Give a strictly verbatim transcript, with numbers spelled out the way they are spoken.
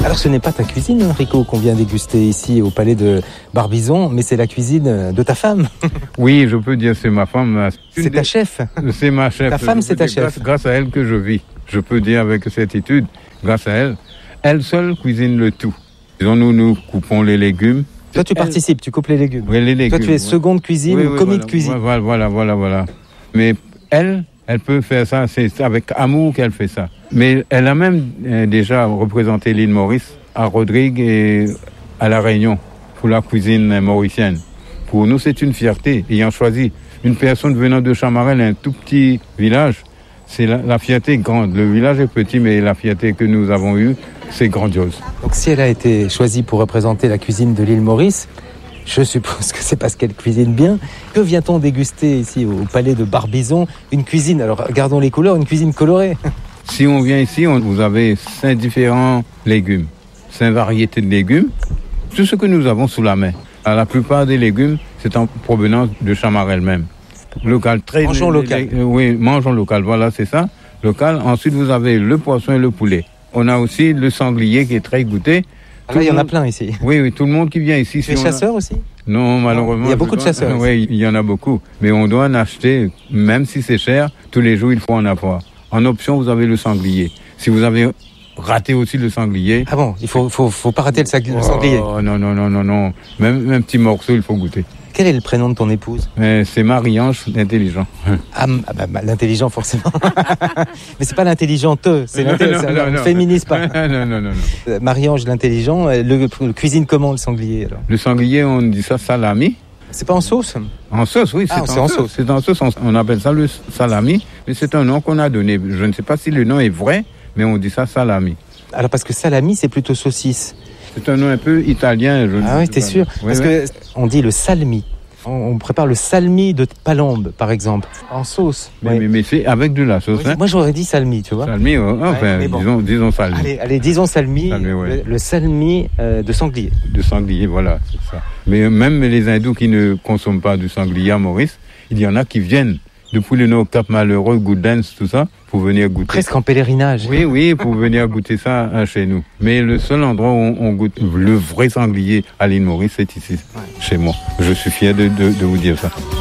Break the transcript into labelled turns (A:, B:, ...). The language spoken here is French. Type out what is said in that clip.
A: Alors ce n'est pas ta cuisine, Enrico, qu'on vient déguster ici au palais de Barbizon, mais c'est la cuisine de ta femme.
B: Oui, je peux dire c'est ma femme.
A: C'est ta chef.
B: C'est ma chef.
A: Ta femme, c'est ta chef.
B: Grâce, grâce à elle que je vis. Je peux dire avec certitude, grâce à elle, elle seule cuisine le tout. Disons, nous, nous coupons les légumes.
A: Toi, tu elle... participes, tu coupes les légumes.
B: Oui, les légumes.
A: Toi, tu es seconde cuisine
B: oui,
A: ou
B: oui,
A: commis
B: voilà,
A: de cuisine.
B: Voilà, voilà, voilà, voilà. Mais elle, elle peut faire ça, c'est avec amour qu'elle fait ça. Mais elle a même euh, déjà représenté l'île Maurice à Rodrigue et à La Réunion pour la cuisine mauricienne. Pour nous, c'est une fierté. Ayant choisi une personne venant de Chamarel, un tout petit village, c'est la, la fierté grande. Le village est petit, mais la fierté que nous avons eue, c'est grandiose.
A: Donc si elle a été choisie pour représenter la cuisine de l'île Maurice, je suppose que c'est parce qu'elle cuisine bien. Que vient-on déguster ici au palais de Barbizon? Une cuisine, alors regardons les couleurs, une cuisine colorée.
B: Si on vient ici, on, vous avez cinq différents légumes, cinq variétés de légumes, tout ce que nous avons sous la main. Alors, la plupart des légumes, c'est en provenance de Chamarel même. Local, très
A: mangeons
B: les,
A: local.
B: Les, oui, mangeons local, voilà, c'est ça, local. Ensuite, vous avez le poisson et le poulet. On a aussi le sanglier qui est très goûté.
A: Ah là, il y en a plein ici.
B: Oui, oui, tout le monde qui vient ici.
A: Tu es chasseur
B: a...
A: aussi?
B: Non, malheureusement.
A: Il y a beaucoup de
B: dois...
A: chasseurs.
B: Oui, il y en a beaucoup. Mais on doit en acheter, même si c'est cher, tous les jours, il faut en avoir. En option, vous avez le sanglier. Si vous avez raté aussi le sanglier...
A: Ah bon, il faut, faut, faut pas rater le, sang- le sanglier.
B: Oh non, non, non, non, non. Même un petit morceau, il faut goûter.
A: Quel est le prénom de ton épouse?
B: euh, C'est Marie-Ange, l'intelligent.
A: Ah, ah bah, bah, l'intelligent forcément. Mais c'est pas l'intelligente, c'est
B: non,
A: l'intelligent.
B: non, non,
A: On
B: non.
A: féminise pas.
B: non, non, non, non.
A: Euh, Marie-Ange l'intelligent, le, le cuisine comment le sanglier alors?
B: Le sanglier, on dit ça salami.
A: C'est pas en sauce?
B: En sauce, oui, c'est,
A: ah,
B: en,
A: c'est en sauce.
B: sauce. C'est en sauce, on appelle ça le salami. Mais c'est un nom qu'on a donné. Je ne sais pas si le nom est vrai, mais on dit ça salami.
A: Alors parce que salami, c'est plutôt saucisse.
B: C'est un nom un peu italien. Je
A: ah oui, t'es sûr?
B: Oui,
A: Parce
B: oui.
A: que on dit le salmi. On prépare le salmi de palombe, par exemple, en sauce.
B: Mais,
A: ouais.
B: mais, mais c'est avec de la sauce.
A: Oui,
B: hein?
A: Moi, j'aurais dit salmi, tu vois.
B: Salmi, oh, enfin,
A: ouais, bon.
B: disons, disons salmi.
A: Allez, allez, disons salmi,
B: salmi ouais.
A: le, le salmi euh, de sanglier.
B: De sanglier, voilà, c'est ça. Mais même les hindous qui ne consomment pas du sanglier à Maurice, il y en a qui viennent depuis le nord Cap Malheureux, Goodlands, tout ça, pour venir goûter.
A: Presque en pèlerinage.
B: Oui, oui, pour venir goûter ça hein, chez nous. Mais le seul endroit où on goûte le vrai sanglier à l'île Maurice, c'est ici, ouais. Chez moi. Je suis fier de, de, de vous dire ça.